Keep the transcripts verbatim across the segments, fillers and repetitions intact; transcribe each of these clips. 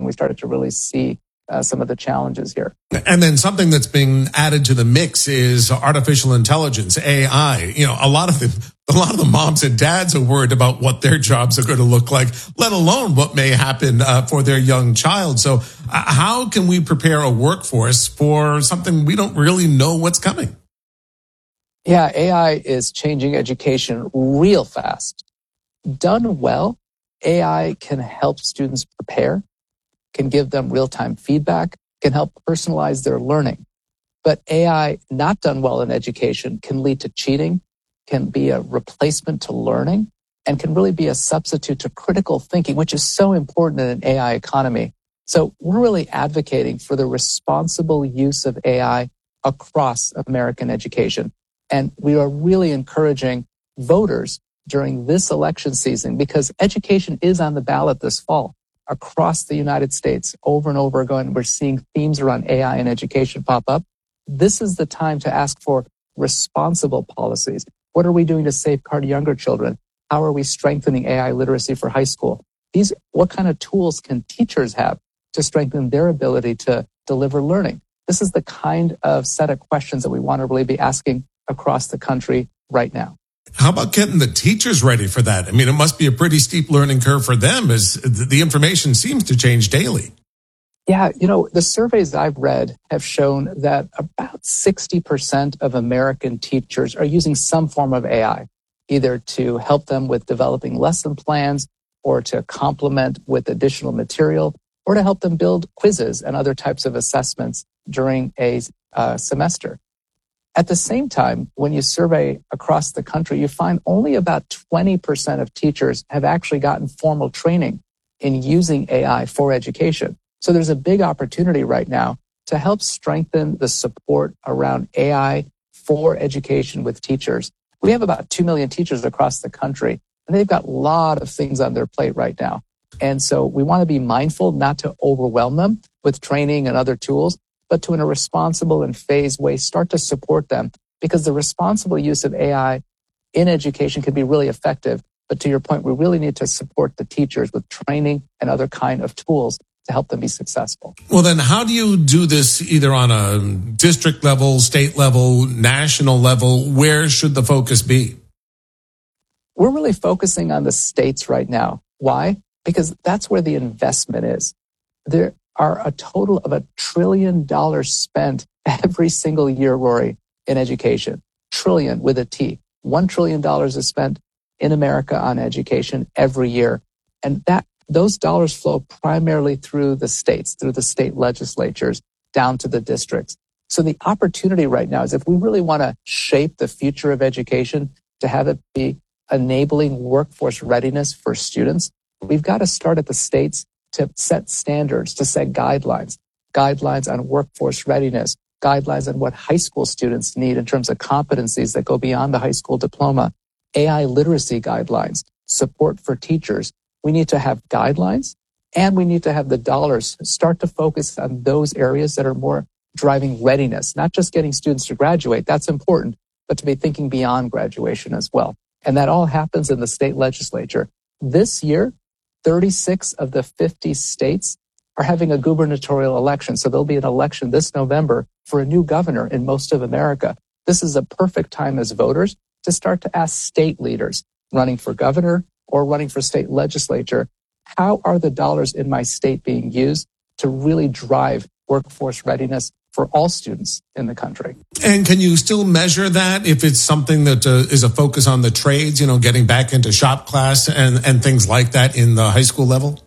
we started to really see uh, some of the challenges here. And then something that's being added to the mix is artificial intelligence, A I. You know, a lot of the a lot of the moms and dads are worried about what their jobs are going to look like, let alone what may happen uh, for their young child. So, uh, how can we prepare a workforce for something we don't really know what's coming? Yeah, A I is changing education real fast. Done well, A I can help students prepare, can give them real-time feedback, can help personalize their learning. But A I not done well in education can lead to cheating, can be a replacement to learning, and can really be a substitute to critical thinking, which is so important in an A I economy. So we're really advocating for the responsible use of A I across American education. And we are really encouraging voters during this election season, because education is on the ballot this fall across the United States over and over again. We're seeing themes around A I and education pop up. This is the time to ask for responsible policies. What are we doing to safeguard younger children? How are we strengthening A I literacy for high school? These, what kind of tools can teachers have to strengthen their ability to deliver learning? This is the kind of set of questions that we want to really be asking across the country right now. How about getting the teachers ready for that? I mean, it must be a pretty steep learning curve for them, as the information seems to change daily. Yeah, you know, the surveys I've read have shown that about sixty percent of American teachers are using some form of A I, either to help them with developing lesson plans or to complement with additional material or to help them build quizzes and other types of assessments during a uh, semester. At the same time, when you survey across the country, you find only about twenty percent of teachers have actually gotten formal training in using A I for education. So there's a big opportunity right now to help strengthen the support around A I for education with teachers. We have about two million teachers across the country, and they've got a lot of things on their plate right now. And so we want to be mindful not to overwhelm them with training and other tools, but to, in a responsible and phased way, start to support them, because the responsible use of A I in education can be really effective. But to your point, we really need to support the teachers with training and other kind of tools to help them be successful. Well, then how do you do this either on a district level, state level, national level? Where should the focus be? We're really focusing on the states right now. Why? Because that's where the investment is. There are a total of a trillion dollars spent every single year, Rory, in education. Trillion with a T. One trillion dollars is spent in America on education every year. And that those dollars flow primarily through the states, through the state legislatures, down to the districts. So the opportunity right now is, if we really want to shape the future of education to have it be enabling workforce readiness for students, we've got to start at the states to set standards, to set guidelines, guidelines on workforce readiness, guidelines on what high school students need in terms of competencies that go beyond the high school diploma, A I literacy guidelines, support for teachers. We need to have guidelines, and we need to have the dollars start to focus on those areas that are more driving readiness, not just getting students to graduate. That's important, but to be thinking beyond graduation as well. And that all happens in the state legislature. This year, thirty-six of the fifty states are having a gubernatorial election. So there'll be an election this November for a new governor in most of America. This is a perfect time as voters to start to ask state leaders running for governor or running for state legislature, how are the dollars in my state being used to really drive workforce readiness for all students in the country? And can you still measure that if it's something that uh, is a focus on the trades, you know, getting back into shop class and, and things like that in the high school level?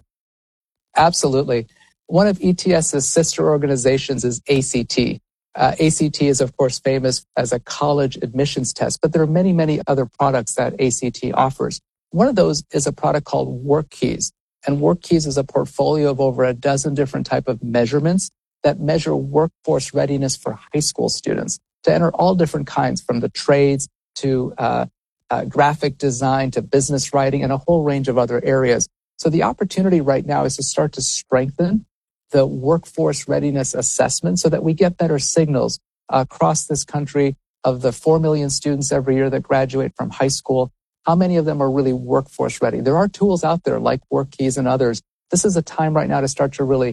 Absolutely. One of ETS's sister organizations is A C T. Uh, A C T is, of course, famous as a college admissions test, but there are many, many other products that A C T offers. One of those is a product called WorkKeys. And WorkKeys is a portfolio of over a dozen different type of measurements that measure workforce readiness for high school students to enter all different kinds, from the trades to uh, uh, graphic design to business writing and a whole range of other areas. So the opportunity right now is to start to strengthen the workforce readiness assessment so that we get better signals uh, across this country of the four million students every year that graduate from high school. How many of them are really workforce ready? There are tools out there like WorkKeys and others. This is a time right now to start to really